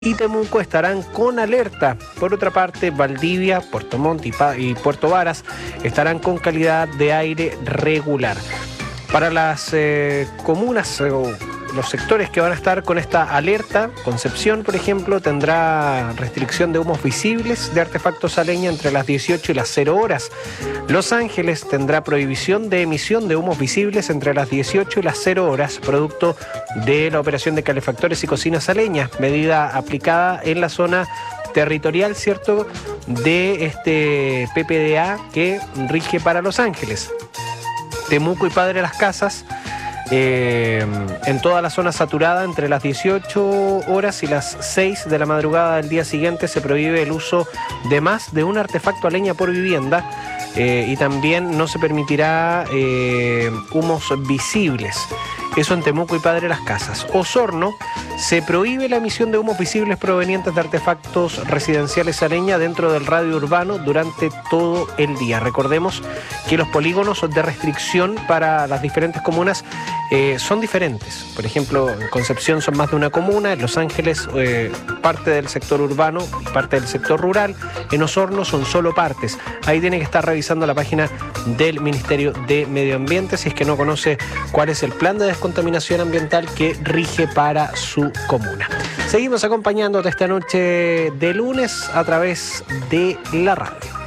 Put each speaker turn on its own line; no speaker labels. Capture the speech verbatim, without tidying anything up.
y Temuco estarán con alerta. Por otra parte, Valdivia, Puerto Montt y, y Puerto Varas estarán con calidad de aire regular. Para las eh, comunas o eh, los sectores que van a estar con esta alerta, Concepción, por ejemplo, tendrá restricción de humos visibles de artefactos a leña entre las dieciocho y las cero horas. Los Ángeles tendrá prohibición de emisión de humos visibles entre las dieciocho y las cero horas, producto de la operación de calefactores y cocinas a leña, medida aplicada en la zona territorial, ¿cierto?, de este P P D A que rige para Los Ángeles. Temuco y Padre Las Casas, eh, en toda la zona saturada entre las dieciocho horas y las seis de la madrugada del día siguiente se prohíbe el uso de más de un artefacto a leña por vivienda, eh, y también no se permitirá eh, humos visibles. Eso en Temuco y Padre Las Casas. Osorno, se prohíbe la emisión de humos visibles provenientes de artefactos residenciales a leña dentro del radio urbano durante todo el día. Recordemos que los polígonos de restricción para las diferentes comunas eh, son diferentes. Por ejemplo, en Concepción son más de una comuna, en Los Ángeles eh, parte del sector urbano y parte del sector rural, en Osorno son solo partes. Ahí tiene que estar revisando la página del Ministerio de Medio Ambiente si es que no conoce cuál es el plan de descontaminación ambiental que rige para su comuna. Seguimos acompañándote esta noche de lunes a través de la radio.